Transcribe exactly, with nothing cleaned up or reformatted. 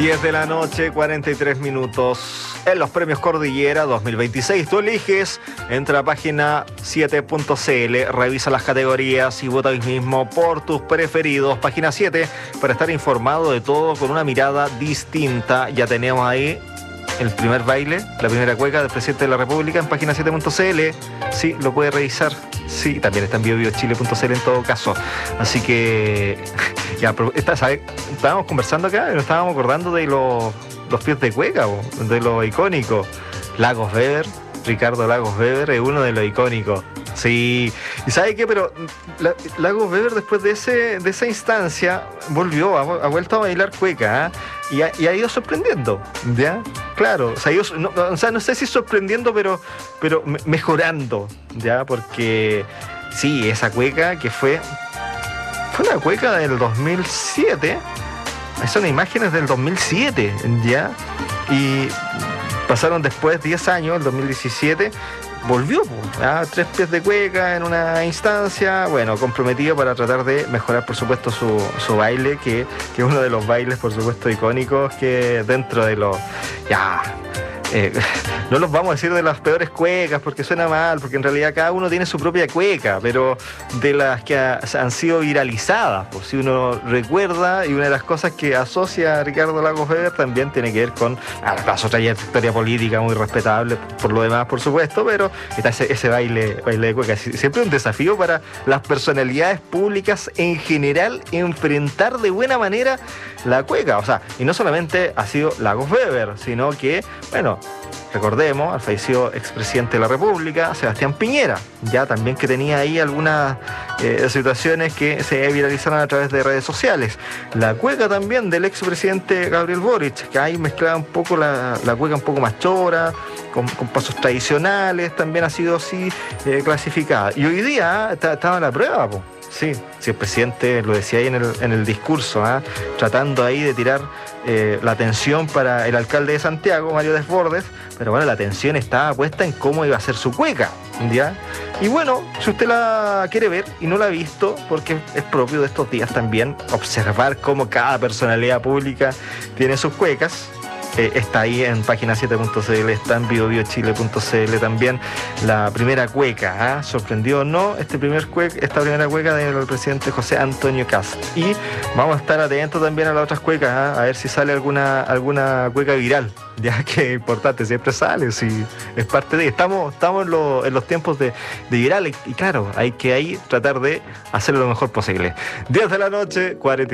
diez de la noche, cuarenta y tres minutos. En los premios Cordillera dos mil veintiséis, tú eliges, entra a página siete punto c l, revisa las categorías y vota hoy mismo por tus preferidos. Página siete, para estar informado de todo con una mirada distinta. Ya tenemos ahí el primer baile, la primera cueca del presidente de la República en página siete punto c l. Sí, lo puede revisar. Sí, también está en bio bio chile punto c l en todo caso. Así que, ya, esta, ¿sabe? Estábamos conversando acá y nos estábamos acordando de los, los pies de cueca, de lo icónico. Lagos Weber, Ricardo Lagos Weber es uno de los icónicos. Sí, y ¿sabe qué? Pero la, Lagos Weber después de ese de esa instancia volvió, ha, ha vuelto a bailar cueca, ¿eh? y, ha, y ha ido sorprendiendo, ¿ya? Claro, o sea, yo, no, o sea, no sé si sorprendiendo, pero, pero mejorando, ¿ya? Porque sí, esa cueca que fue, fue una cueca del dos mil siete, son imágenes del dos mil siete, ¿ya? Y pasaron después diez años, el dos mil diecisiete, volvió, ¿ah? Tres pies de cueca en una instancia, bueno, comprometido para tratar de mejorar, por supuesto, su, su baile, que, que es uno de los bailes, por supuesto, icónicos, que dentro de los, ya, eh, no los vamos a decir de las peores cuecas, porque suena mal, porque en realidad cada uno tiene su propia cueca, pero de las que ha, han sido viralizadas, pues si uno recuerda, y una de las cosas que asocia a Ricardo Lagos Weber también tiene que ver con ah, la su trayectoria política muy respetable, por lo demás, por supuesto, pero está ese, ese baile, baile de cueca. Siempre un desafío para las personalidades públicas en general enfrentar de buena manera la cueca, o sea, y no solamente ha sido Lagos Weber, sino que, bueno, recordemos al fallecido expresidente de la República, Sebastián Piñera, ya también que tenía ahí algunas eh, situaciones que se viralizaron a través de redes sociales. La cueca también del expresidente Gabriel Boric, que ahí mezclaba un poco la, la cueca un poco más chora, con, con pasos tradicionales, también ha sido así eh, clasificada. Y hoy día eh, estaba la prueba, po. Sí, sí, el presidente lo decía ahí en el, en el discurso, ¿eh? Tratando ahí de tirar eh, la atención para el alcalde de Santiago, Mario Desbordes, pero bueno, la atención estaba puesta en cómo iba a ser su cueca, ¿ya? Y bueno, si usted la quiere ver y no la ha visto, porque es propio de estos días también observar cómo cada personalidad pública tiene sus cuecas, Eh, está ahí en página siete punto c l, está en bio bio chile punto c l también la primera cueca, ¿eh? ¿Sorprendió o no este primer cueca, esta primera cueca del presidente José Antonio Kast? Y vamos a estar atentos también a las otras cuecas, ¿eh? A ver si sale alguna alguna cueca viral, ya que es importante, siempre sale, si es parte de, estamos, estamos en, lo, en los tiempos de, de viral, y, y claro, hay que ahí tratar de hacerlo lo mejor posible. diez de la noche, cuarenta